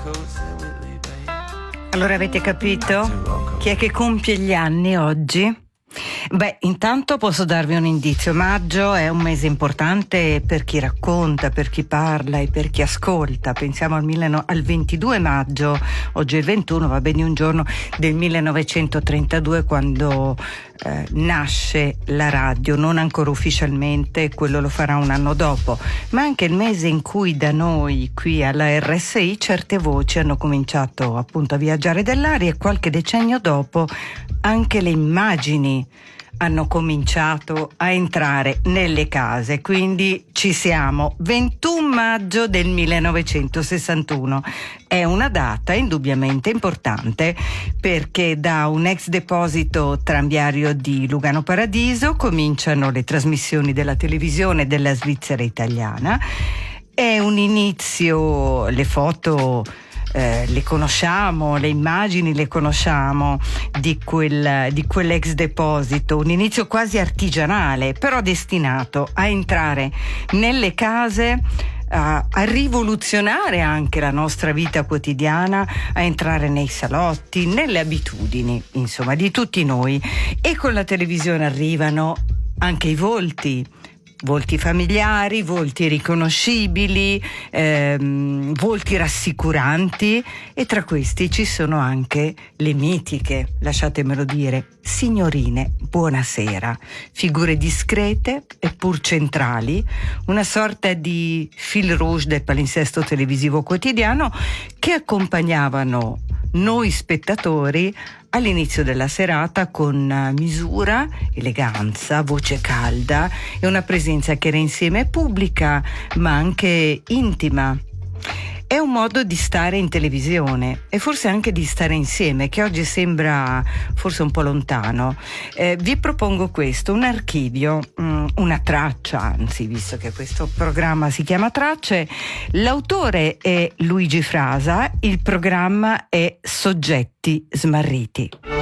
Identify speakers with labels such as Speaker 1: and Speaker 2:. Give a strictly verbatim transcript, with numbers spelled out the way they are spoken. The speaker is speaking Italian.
Speaker 1: Allora avete capito? Chi è che compie gli anni oggi? Beh, intanto posso darvi un indizio. Maggio è un mese importante per chi racconta, per chi parla e per chi ascolta. Pensiamo al, milleno- al ventidue maggio, oggi è il ventuno, va bene, un giorno del millenovecentotrentadue, quando eh, nasce la radio, non ancora ufficialmente, quello lo farà un anno dopo, ma anche il mese in cui da noi qui alla R S I certe voci hanno cominciato appunto a viaggiare dell'aria, e qualche decennio dopo anche le immagini hanno cominciato a entrare nelle case. Quindi ci siamo, ventuno maggio del millenovecentosessantuno. È una data indubbiamente importante, perché da un ex deposito tranviario di Lugano Paradiso cominciano le trasmissioni della televisione della Svizzera italiana. È un inizio, le foto Eh, le conosciamo, le immagini le conosciamo di quel di quell'ex deposito, un inizio quasi artigianale, però destinato a entrare nelle case, a, a rivoluzionare anche la nostra vita quotidiana, a entrare nei salotti, nelle abitudini, insomma, di tutti noi. E con la televisione arrivano anche i volti. Volti familiari, volti riconoscibili, ehm, volti rassicuranti, e tra questi ci sono anche le mitiche, lasciatemelo dire, signorine buonasera, figure discrete eppur centrali, una sorta di fil rouge del palinsesto televisivo quotidiano, che accompagnavano noi spettatori all'inizio della serata con misura, eleganza, voce calda e una presenza che era insieme pubblica ma anche intima. È un modo di stare in televisione e forse anche di stare insieme, che oggi sembra forse un po' lontano. Eh, vi propongo questo, un archivio, mh, una traccia, anzi, visto che questo programma si chiama Tracce. L'autore è Luigi Frasa, il programma è Soggetti Smarriti.